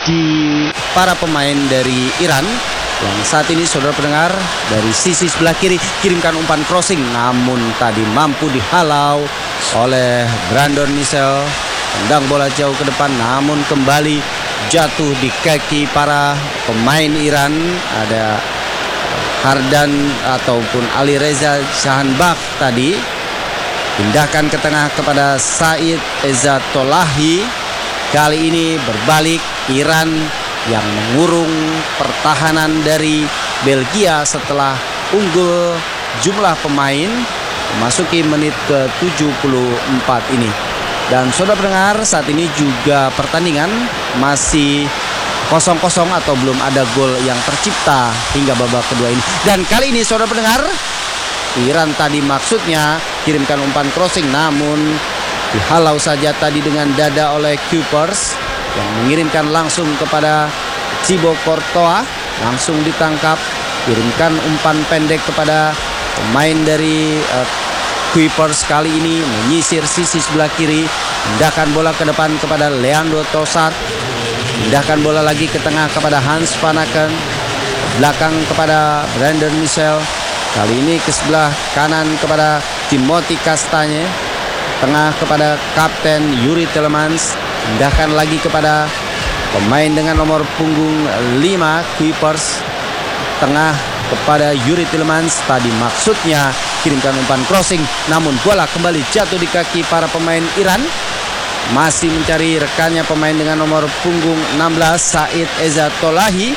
di para pemain dari Iran yang saat ini saudara pendengar dari sisi sebelah kiri kirimkan umpan crossing, namun tadi mampu dihalau oleh Brandon Michel. Tendang bola jauh ke depan namun kembali jatuh di kaki para pemain Iran. Ada Hardan ataupun Ali Reza Jahanbakh tadi. Pindahkan ke tengah kepada Said Ezzatolahi. Kali ini berbalik, Iran yang mengurung pertahanan dari Belgia setelah unggul jumlah pemain memasuki menit ke-74 ini. Dan saudara pendengar, saat ini juga pertandingan masih 0-0 atau belum ada gol yang tercipta hingga babak kedua ini. Dan kali ini saudara pendengar, Iran tadi maksudnya kirimkan umpan crossing, namun dihalau saja tadi dengan dada oleh Kuipers yang mengirimkan langsung kepada Thibaut Courtois. Langsung ditangkap, kirimkan umpan pendek kepada pemain dari Kuipers. Kali ini menyisir sisi sebelah kiri, pindahkan bola ke depan kepada Leandro Trossard, pindahkan bola lagi ke tengah kepada Hans van Aken, belakang kepada Brandon Michel, kali ini ke sebelah kanan kepada Timothy Castagne, tengah kepada Kapten Yuri Tielemans, pindahkan lagi kepada pemain dengan nomor punggung 5 Kuipers, tengah kepada Yuri Tielemans. Tadi maksudnya kirimkan umpan crossing, namun bola kembali jatuh di kaki para pemain Iran. Masih mencari rekannya pemain dengan nomor punggung 16 Said Ezzatolahi,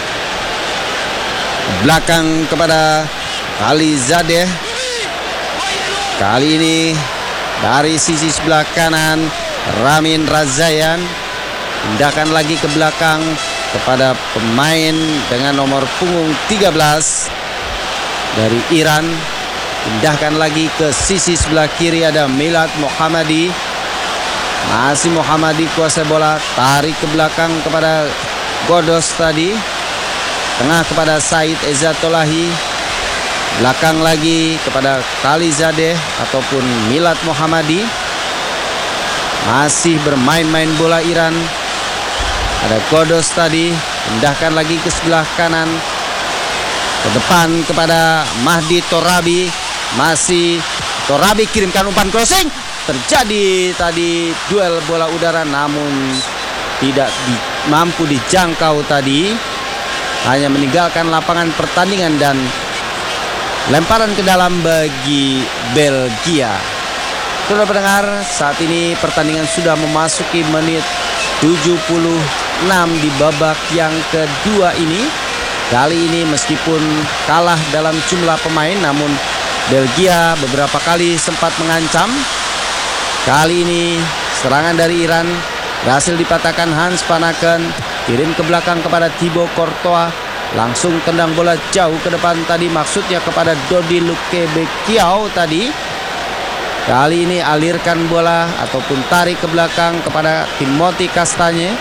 belakang kepada Ali Zadeh. Kali ini dari sisi sebelah kanan Ramin Razayan, pindahkan lagi ke belakang kepada pemain dengan nomor punggung 13 dari Iran. Pindahkan lagi ke sisi sebelah kiri, ada Milad Mohammadi. Masih Mohammadi kuasai bola, tarik ke belakang kepada Godos tadi, tengah kepada Said Ezzatolahi, belakang lagi kepada Khalizadeh ataupun Milad Mohammadi. Masih bermain-main bola Iran, ada Godos tadi, pindahkan lagi ke sebelah kanan, ke depan kepada Mahdi Torabi. Masih Torabi kirimkan umpan crossing. Terjadi tadi duel bola udara, namun tidak mampu dijangkau tadi. Hanya meninggalkan lapangan pertandingan dan lemparan ke dalam bagi Belgia. Saudara pendengar, saat ini pertandingan sudah memasuki menit 76 di babak yang kedua ini. Kali ini meskipun kalah dalam jumlah pemain, namun Belgia beberapa kali sempat mengancam. Kali ini serangan dari Iran berhasil dipatahkan. Hans van Aken kirim ke belakang kepada Thibaut Courtois, langsung tendang bola jauh ke depan tadi, maksudnya kepada Dodi Lukebekiao tadi. Kali ini alirkan bola ataupun tarik ke belakang kepada Timothy Castagne,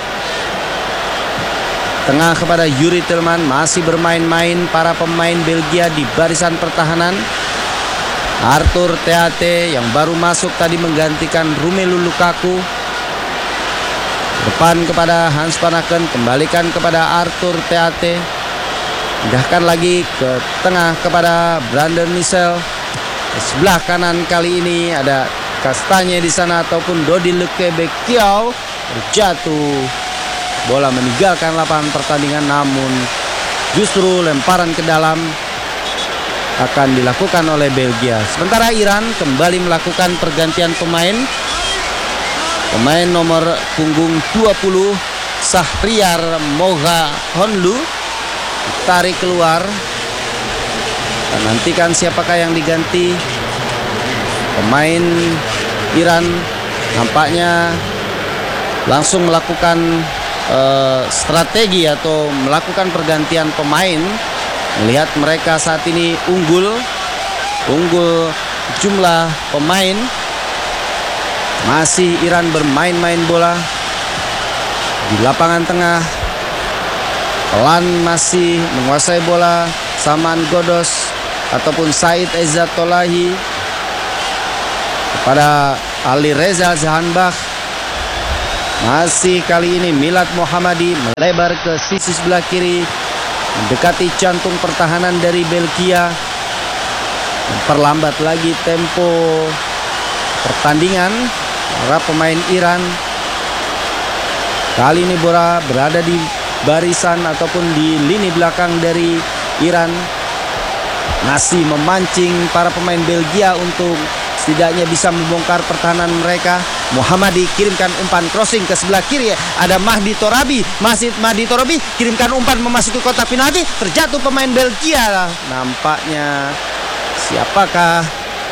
tengah kepada Yuri Tielemans. Masih bermain-main para pemain Belgia di barisan pertahanan. Arthur Theate yang baru masuk tadi menggantikan Romelu Lukaku. Depan kepada Hans van Aken, kembalikan kepada Arthur Theate, pindahkan lagi ke tengah kepada Brandon Michel. Sebelah kanan kali ini ada Castagne di sana ataupun Dodi Lukebekiao. Terjatuh, bola meninggalkan lapangan pertandingan, namun justru lemparan ke dalam akan dilakukan oleh Belgia. Sementara Iran kembali melakukan pergantian pemain. Pemain nomor punggung 20 Shahriar Moga Honlu ditarik keluar. Dan nantikan siapakah yang diganti. Pemain Iran nampaknya langsung melakukan strategi atau melakukan pergantian pemain. Melihat mereka saat ini unggul jumlah pemain. Masih Iran bermain-main bola di lapangan tengah. Pelan masih menguasai bola Saman Godos ataupun Said Ezzatolahi kepada Ali Reza Jahanbakh. Masih kali ini Milad Mohammadi melebar ke sisi sebelah kiri, mendekati jantung pertahanan dari Belgia, memperlambat lagi tempo pertandingan para pemain Iran. Kali ini bola berada di barisan ataupun di lini belakang dari Iran, masih memancing para pemain Belgia untuk setidaknya bisa membongkar pertahanan mereka. Mohammadi kirimkan umpan crossing ke sebelah kiri, ada Mahdi Torabi, masih Mahdi Torabi kirimkan umpan memasuki kotak penalti, terjatuh pemain Belgia. Nampaknya siapakah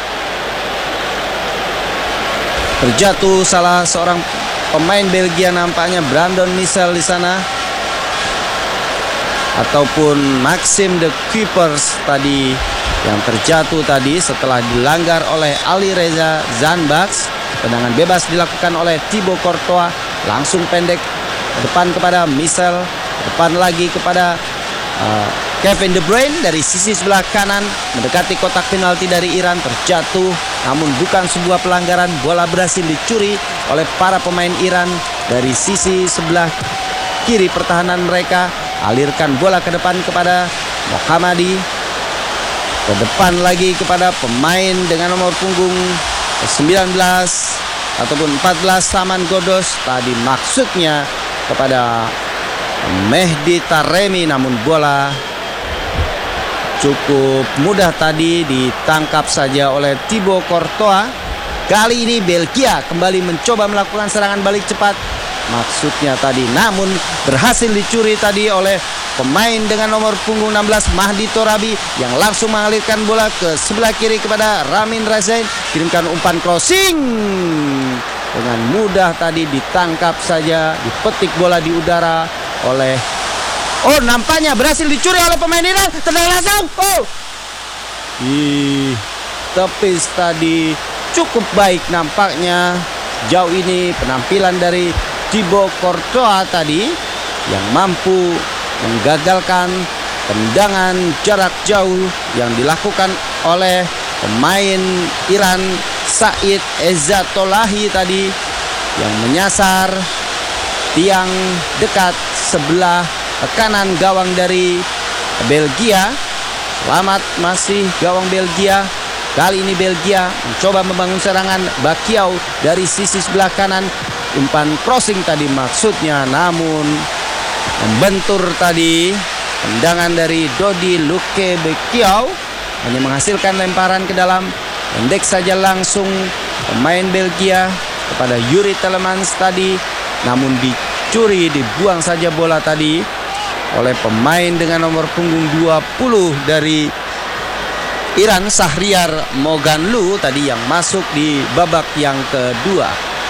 terjatuh? Salah seorang pemain Belgia, nampaknya Brandon Michel di sana, ataupun Maxim de Kuipers tadi yang terjatuh tadi setelah dilanggar oleh Ali Reza Zanbaks. Tendangan bebas dilakukan oleh Thibaut Courtois, langsung pendek ke depan kepada Michel, depan lagi kepada Kevin De Bruyne dari sisi sebelah kanan, mendekati kotak penalti dari Iran, terjatuh namun bukan sebuah pelanggaran. Bola berhasil dicuri oleh para pemain Iran dari sisi sebelah kiri pertahanan mereka. Alirkan bola ke depan kepada Mohammadi, ke depan lagi kepada pemain dengan nomor punggung 19 ataupun 14 Saman Ghoddos, tadi maksudnya kepada Mehdi Taremi, namun bola cukup mudah tadi ditangkap saja oleh Thibaut Courtois. Kali ini Belgia kembali mencoba melakukan serangan balik cepat, maksudnya tadi, namun berhasil dicuri tadi oleh pemain dengan nomor punggung 16 Mahdi Torabi, yang langsung mengalirkan bola ke sebelah kiri kepada Ramin Rezain, kirimkan umpan crossing dengan mudah tadi ditangkap saja, dipetik bola di udara oleh, nampaknya berhasil dicuri oleh pemain Iran. Tendangan langsung, tepis tadi, cukup baik nampaknya jauh ini penampilan dari Thibaut Courtois tadi, yang mampu menggagalkan tendangan jarak jauh yang dilakukan oleh pemain Iran Said Ezzatolahi tadi, yang menyasar tiang dekat sebelah kanan gawang dari Belgia. Selamat masih gawang Belgia. Kali ini Belgia mencoba membangun serangan. Bakiau dari sisi sebelah kanan, umpan crossing tadi maksudnya, namun membentur tadi. Tendangan dari Dodi Luke Bakiau hanya menghasilkan lemparan ke dalam, pendek saja langsung pemain Belgia kepada Yuri Telemans tadi, namun dicuri, dibuang saja bola tadi oleh pemain dengan nomor punggung 20 dari Iran, Sahriar Moganlu tadi, yang masuk di babak yang kedua.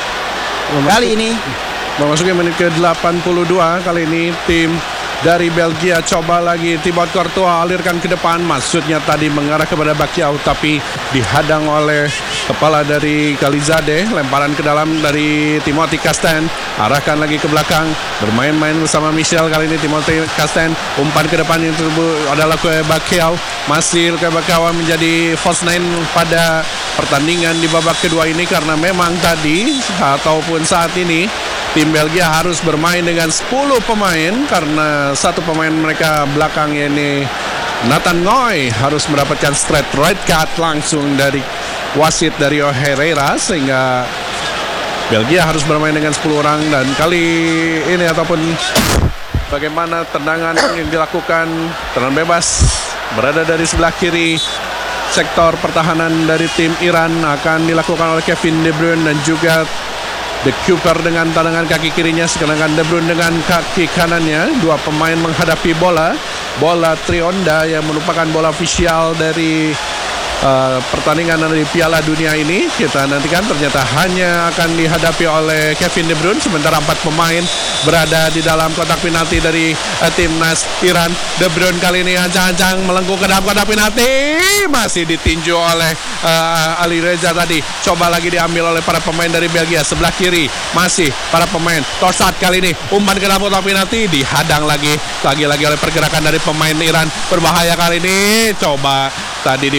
Kali ini memasuki menit ke-82. Kali ini tim dari Belgia coba lagi. Thibaut Courtois alirkan ke depan, maksudnya tadi mengarah kepada Bakiau, tapi dihadang oleh kepala dari Khalizadeh. Lemparan ke dalam dari Timothy Castagne, arahkan lagi ke belakang, bermain-main bersama Michel. Kali ini Timothy Castagne, umpan ke depan yang adalah ke Bakiau. Masih ke Bakiau menjadi false nine pada pertandingan di babak kedua ini, karena memang tadi ataupun saat ini tim Belgia harus bermain dengan 10 pemain, karena satu pemain mereka belakang, ini Nathan Ngoy, harus mendapatkan straight red card langsung dari wasit Dario Herrera, sehingga Belgia harus bermain dengan 10 orang. Dan kali ini ataupun bagaimana tendangan yang dilakukan, tendangan bebas berada dari sebelah kiri sektor pertahanan dari tim Iran, akan dilakukan oleh Kevin De Bruyne dan juga De Kuiper dengan tendangan kaki kirinya, sedangkan De Bruyne dengan kaki kanannya. Dua pemain menghadapi bola Trionda yang merupakan bola ofisial dari pertandingan dari Piala Dunia ini. Kita nantikan, ternyata hanya akan dihadapi oleh Kevin De Bruyne, sementara 4 pemain berada di dalam kotak penalti dari timnas Iran. De Bruyne kali ini ancang-ancang melengkung ke dalam kotak penalti, masih ditinju oleh Ali Reza tadi. Coba lagi diambil oleh para pemain dari Belgia. Sebelah kiri masih para pemain. Torsat kali ini umpan ke dalam kotak penalti, dihadang lagi oleh pergerakan dari pemain Iran. Berbahaya kali ini, coba tadi dipotong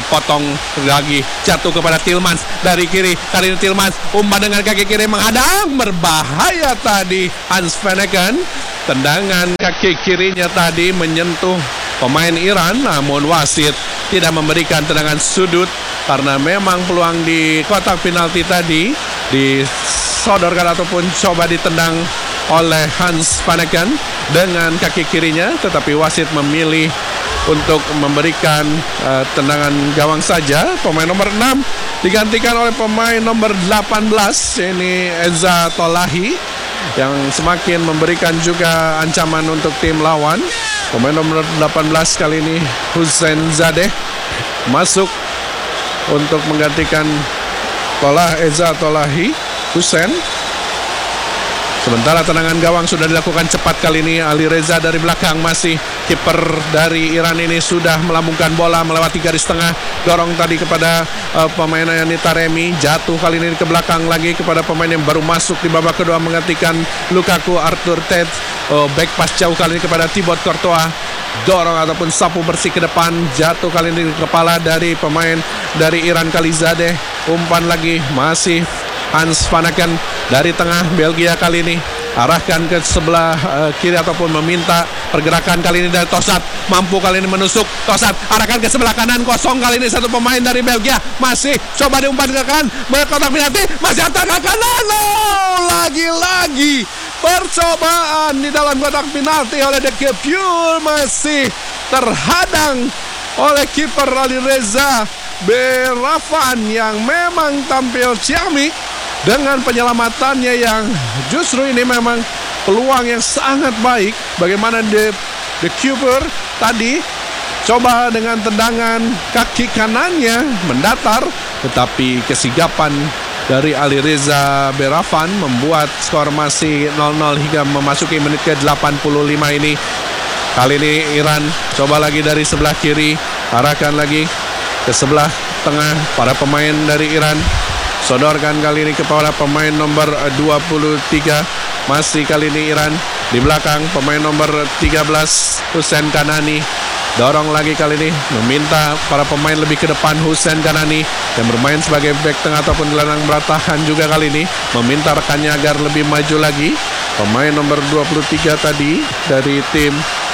lagi jatuh kepada Tillmans dari kiri. Kali ini Tillmans umpan dengan kaki kiri menghadang, berbahaya tadi Hans Vanaken. Tendangan kaki kirinya tadi menyentuh pemain Iran, namun wasit tidak memberikan tendangan sudut karena memang peluang di kotak penalti tadi disodorkan ataupun coba ditendang oleh Hans Vanaken dengan kaki kirinya, tetapi wasit memilih untuk memberikan tendangan gawang saja. Pemain nomor 6 digantikan oleh pemain nomor 18, ini Eza Tolahi, yang semakin memberikan juga ancaman untuk tim lawan. Pemain nomor 18 kali ini Hussein Zadeh masuk untuk menggantikan Eza Tolahi Hussein. Sementara tendangan gawang sudah dilakukan cepat kali ini. Ali Reza dari belakang, masih kiper dari Iran ini sudah melambungkan bola melewati garis tengah. Dorong tadi kepada pemain Yanita Remi. Jatuh kali ini ke belakang lagi kepada pemain yang baru masuk di babak kedua menggantikan Lukaku, Arthur Ted. Back pass jauh kali ini kepada Thibaut Courtois. Dorong ataupun sapu bersih ke depan. Jatuh kali ini ke kepala dari pemain dari Iran, Khalizadeh. Umpan lagi, masih Hans Vanaken dari tengah Belgia kali ini arahkan ke sebelah kiri ataupun meminta pergerakan kali ini dari Tosat. Mampu kali ini menusuk Tosat, arahkan ke sebelah kanan, kosong kali ini satu pemain dari Belgia. Masih coba diumpan ke kanan, berkotak penalti, masih antar ke kanan. Lagi-lagi percobaan di dalam kotak penalti oleh De Kepure, masih terhadang oleh kiper Ali Reza Berafan yang memang tampil ciamik dengan penyelamatannya yang justru ini memang peluang yang sangat baik. Bagaimana De Kepure tadi coba dengan tendangan kaki kanannya mendatar, tetapi kesigapan dari Ali Reza Berafan membuat skor masih 0-0 hingga memasuki menit ke-85 ini. Kali ini Iran coba lagi dari sebelah kiri, arahkan lagi ke sebelah tengah para pemain dari Iran. Sodorkan kali ini kepada pemain nomor 23. Masih kali ini Iran di belakang pemain nomor 13 Hussein Kanani. Dorong lagi kali ini, meminta para pemain lebih ke depan. Hussein Kanani yang bermain sebagai back tengah ataupun gelandang bertahan juga kali ini meminta rekannya agar lebih maju lagi. Pemain nomor 23 tadi dari tim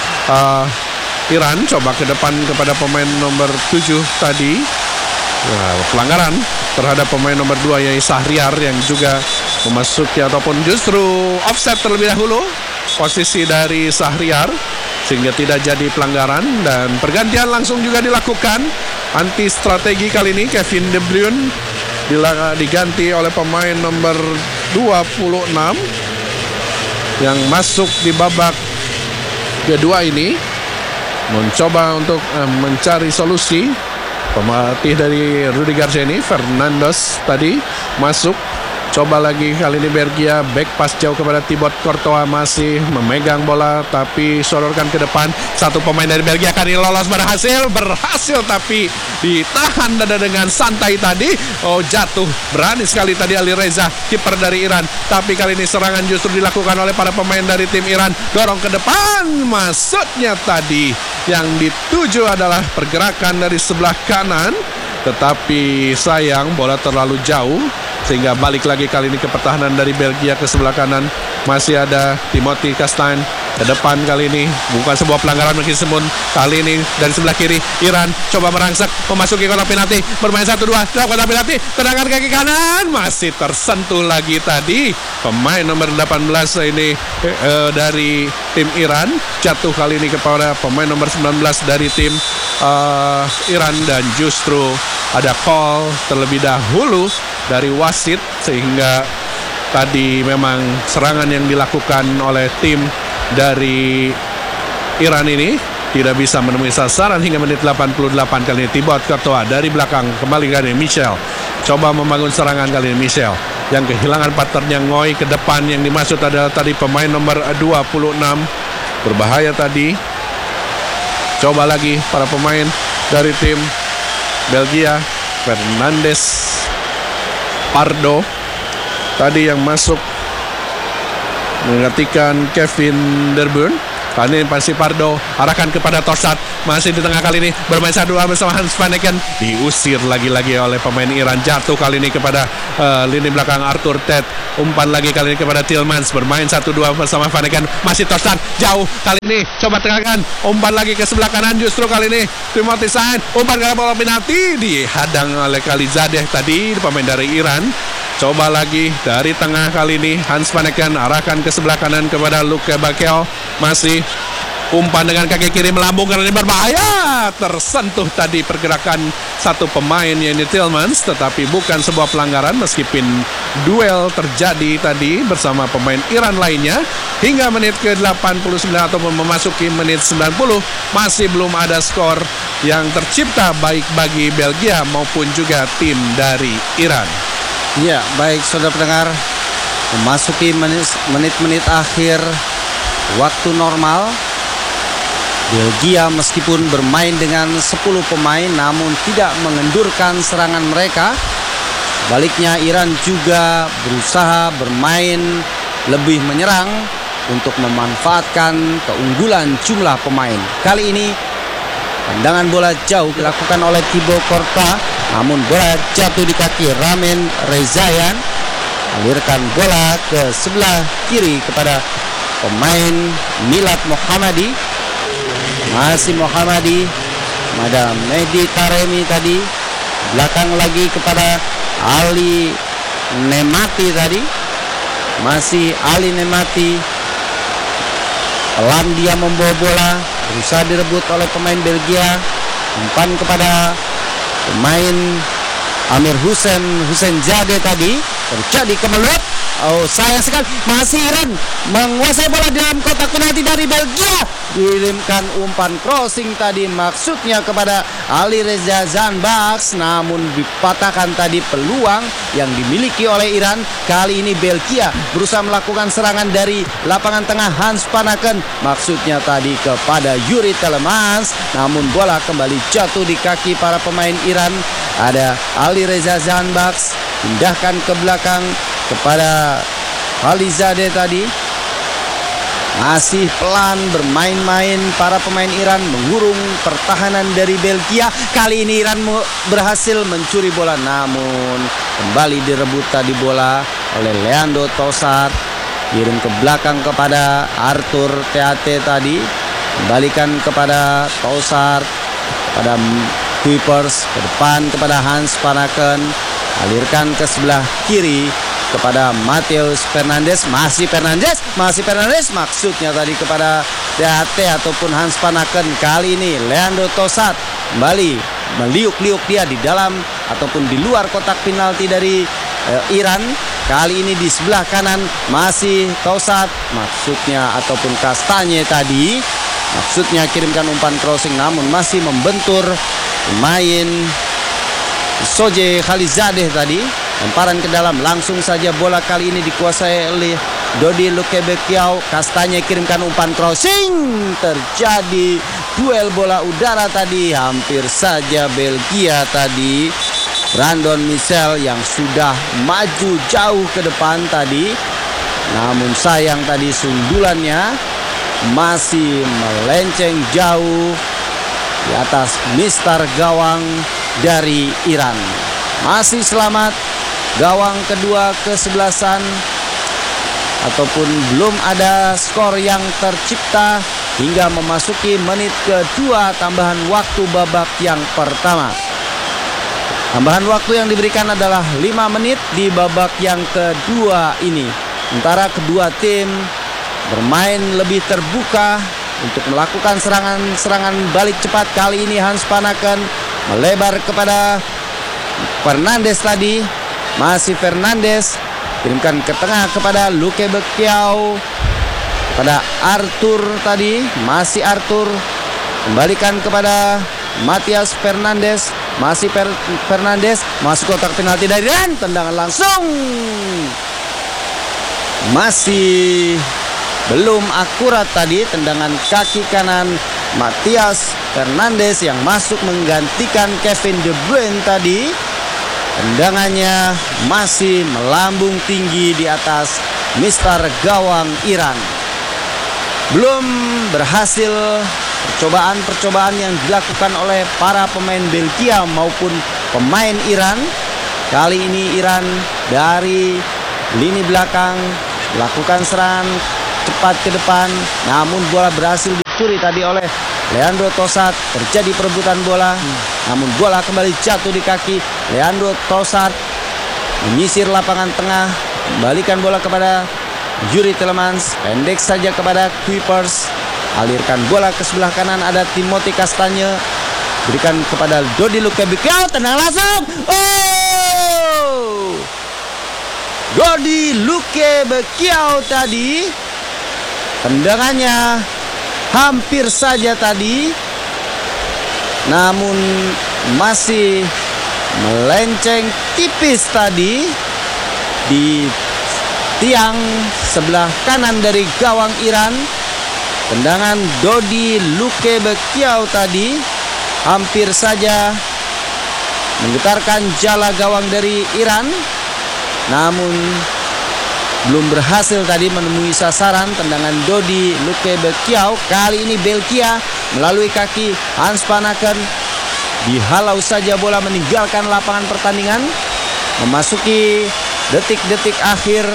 Iran coba ke depan kepada pemain nomor 7 tadi. Pelanggaran terhadap pemain nomor 2 yaitu Sahriar yang juga memasuki ataupun justru offset terlebih dahulu posisi dari Sahriar sehingga tidak jadi pelanggaran, dan pergantian langsung juga dilakukan. Anti strategi kali ini Kevin De Bruyne diganti oleh pemain nomor 26 yang masuk di babak kedua ini mencoba untuk mencari solusi. Pelatih dari Rudi Garcia ini Fernandes tadi masuk, coba lagi kali ini Belgia, back pass jauh kepada Thibaut Courtois, masih memegang bola tapi sodorkan ke depan. Satu pemain dari Belgia kali ini lolos, berhasil tapi ditahan dada dengan santai tadi. Jatuh berani sekali tadi Ali Reza, kiper dari Iran, tapi kali ini serangan justru dilakukan oleh para pemain dari tim Iran. Dorong ke depan, maksudnya tadi yang dituju adalah pergerakan dari sebelah kanan, tetapi sayang bola terlalu jauh sehingga balik lagi kali ini ke pertahanan dari Belgia ke sebelah kanan. Masih ada Timothy Castagne ke depan kali ini, bukan sebuah pelanggaran meskipun kali ini dari sebelah kiri Iran coba merangsek memasuki kotak penalti, bermain 1-2 dalam kotak penalti, tendangan kaki kanan masih tersentuh lagi tadi pemain nomor 18 ini dari tim Iran, jatuh kali ini kepada pemain nomor 19 dari tim Iran, dan justru ada call terlebih dahulu dari wasit sehingga tadi memang serangan yang dilakukan oleh tim dari Iran ini tidak bisa menemui sasaran hingga menit 88. Kali ini Thibaut Courtois dari belakang kembali kali ini Michel coba membangun serangan kali ini. Michel yang kehilangan partnernya Ngoy ke depan, yang dimaksud adalah tadi pemain nomor 26, berbahaya tadi. Coba lagi para pemain dari tim Belgia, Fernandes, Pardo tadi yang masuk menggantikan Kevin De Bruyne. Kali ini Pansi Pardo arahkan kepada Torsat. Masih di tengah kali ini bermain 1-2 bersama Hans Vaneken. Diusir lagi-lagi oleh pemain Iran. Jatuh kali ini kepada lini belakang Arthur Ted. Umpan lagi kali ini kepada Tillmans. Bermain 1-2 bersama Vaneken. Masih Torsat jauh kali ini. Coba tengahkan. Umpan lagi ke sebelah kanan. Justru kali ini Timothy Sain. Umpan ke bola penalti. Dihadang oleh Khalizadeh tadi pemain dari Iran. Coba lagi dari tengah kali ini Hans Vaneken arahkan ke sebelah kanan kepada Luke Bakio. Masih umpan dengan kaki kiri melambung karena ini berbahaya. Tersentuh tadi pergerakan satu pemain yaitu Tillmans, tetapi bukan sebuah pelanggaran meskipun duel terjadi tadi bersama pemain Iran lainnya. Hingga menit ke-89 ataupun memasuki menit 90 masih belum ada skor yang tercipta baik bagi Belgia maupun juga tim dari Iran. Ya, baik saudara pendengar, memasuki menit-menit akhir waktu normal. Belgia meskipun bermain dengan 10 pemain namun tidak mengendurkan serangan mereka. Baliknya Iran juga berusaha bermain lebih menyerang untuk memanfaatkan keunggulan jumlah pemain. Kali ini tendangan bola jauh dilakukan oleh Thibaut Courtois, namun bola jatuh di kaki Ramen Rezayan. Alirkan bola ke sebelah kiri kepada pemain Milad Mohammadi. Masih Mohammadi, ada Mehdi Taremi tadi. Belakang lagi kepada Ali Nemati tadi. Masih Ali Nemati. Pelan dia membawa bola, berusaha direbut oleh pemain Belgia. Umpan kepada pemain Amir Hussein Zade tadi. Terjadi kemelut. Oh, sayang sekali. Masih Iran menguasai bola dalam kotak penalti dari Belgia. Dikirimkan umpan crossing tadi maksudnya kepada Ali Reza Zanbaks, namun dipatahkan tadi peluang yang dimiliki oleh Iran. Kali ini Belgia berusaha melakukan serangan dari lapangan tengah Hans Vaneken, maksudnya tadi kepada Yuri Tielemans, namun bola kembali jatuh di kaki para pemain Iran. Ada Ali Reza Zanbaks, pindahkan ke belakang kepada Khalizadeh tadi. Masih pelan bermain-main para pemain Iran mengurung pertahanan dari Belgia. Kali ini Iran berhasil mencuri bola, namun kembali direbut tadi bola oleh Leandro Trossard. Kirim ke belakang kepada Arthur Theate tadi. Kembalikan kepada Trossard, kepada Kuipers, ke depan kepada Hans Vaneken. Alirkan ke sebelah kiri kepada Matheus Fernandes. Masih Fernandes, maksudnya tadi kepada THT ataupun Hans Vaneken. Kali ini Leandro Trossard kembali meliuk-liuk dia di dalam ataupun di luar kotak penalti dari Iran. Kali ini di sebelah kanan masih Trossard, maksudnya ataupun Kastanye tadi. Maksudnya kirimkan umpan crossing namun masih membentur pemain Soje Khalizadeh tadi. Lemparan ke dalam, langsung saja bola kali ini dikuasai oleh Dodi Lukebekiau. Kastanye kirimkan umpan crossing. Terjadi duel bola udara tadi. Hampir saja Belgia tadi, Brandon Michel yang sudah maju jauh ke depan tadi, namun sayang tadi sundulannya masih melenceng jauh di atas mistar gawang dari Iran. Masih selamat gawang kedua kesebelasan ataupun belum ada skor yang tercipta hingga memasuki menit kedua tambahan waktu babak yang pertama. Tambahan waktu yang diberikan adalah 5 menit di babak yang kedua ini. Sementara kedua tim bermain lebih terbuka untuk melakukan serangan balik cepat. Kali ini Hans Vaneken melebar kepada Fernandes tadi. Masih Fernandes, kirimkan ke tengah kepada Lukebekiau, kepada Arthur tadi. Masih Arthur, kembalikan kepada Matheus Fernandes. Masih Fernandes, masuk kotak penalti dari Iran. Tendangan langsung. Masih belum akurat tadi tendangan kaki kanan Matheus Fernandes yang masuk menggantikan Kevin De Bruyne tadi. Tendangannya masih melambung tinggi di atas mistar gawang Iran. belum berhasil percobaan yang dilakukan oleh para pemain Belgia maupun pemain Iran. Kali ini Iran dari lini belakang lakukan serangan cepat ke depan, namun bola berhasil dicuri tadi oleh Leandro Trossard. Terjadi perebutan bola, namun bola kembali jatuh di kaki Leandro Trossard. Menyisir lapangan tengah, kembalikan bola kepada Yuri Tielemans, pendek saja kepada Kuipers. Alirkan bola ke sebelah kanan, ada Timothy Castagne, berikan kepada Dodi Lukebakio, tenang langsung. Oh! Dodi Lukebakio tadi tendangannya hampir saja tadi, namun masih melenceng tipis tadi di tiang sebelah kanan dari gawang Iran. Tendangan Dodi Lukebakio tadi hampir saja menggetarkan jala gawang dari Iran, namun belum berhasil tadi menemui sasaran tendangan Dodi Lukebakio. Kali ini Belgia melalui kaki Hans Panaken dihalau saja bola meninggalkan lapangan pertandingan. Memasuki detik-detik akhir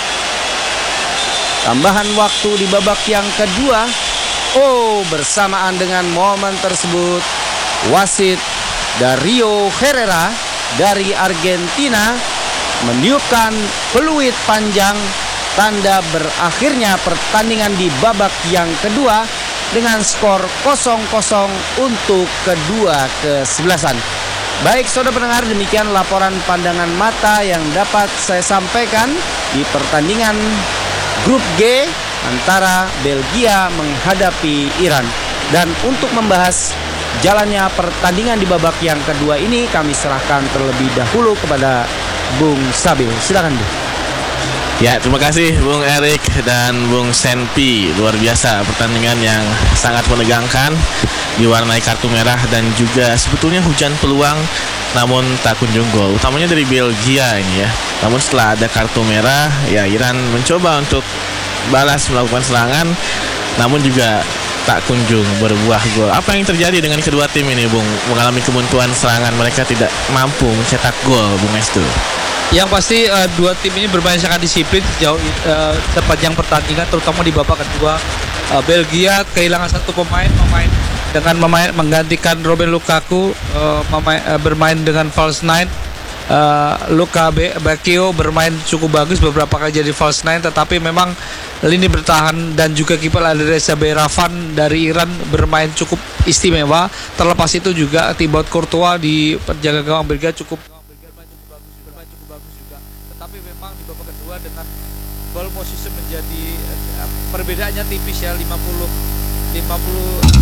tambahan waktu di babak yang kedua. Oh, bersamaan dengan momen tersebut wasit Dario Herrera dari Argentina meniupkan peluit panjang tanda berakhirnya pertandingan di babak yang kedua dengan skor 0-0 untuk kedua kesebelasan. Baik saudara pendengar, demikian laporan pandangan mata yang dapat saya sampaikan di pertandingan grup G antara Belgia menghadapi Iran. Dan untuk membahas jalannya pertandingan di babak yang kedua ini, kami serahkan terlebih dahulu kepada Bung Sabil. Silakan, Bung. Ya, terima kasih Bung Erik dan Bung Senpi. Luar biasa pertandingan yang sangat menegangkan, diwarnai kartu merah dan juga sebetulnya hujan peluang, namun tak kunjung gol. Utamanya dari Belgia ini ya. Namun setelah ada kartu merah, ya Iran mencoba untuk balas melakukan serangan, namun juga tak kunjung berbuah gol. Apa yang terjadi dengan kedua tim ini, Bung? Mengalami kebuntuan serangan, mereka tidak mampu mencetak gol, Bung Estu. Yang pasti dua tim ini bermain sangat disiplin sejauh sepanjang pertandingan, terutama di babak kedua. Belgia kehilangan satu pemain dengan menggantikan Romelu Lukaku, bermain dengan false nine. Lukebakio bermain cukup bagus, beberapa kali jadi false nine, tetapi memang lini bertahan dan juga kiper Alireza Beravan dari Iran bermain cukup istimewa. Terlepas itu juga Thibaut Courtois di penjaga gawang Belgia cukup bagus juga. Tetapi memang di babak kedua dengan ball position menjadi perbedaannya tipis ya, 50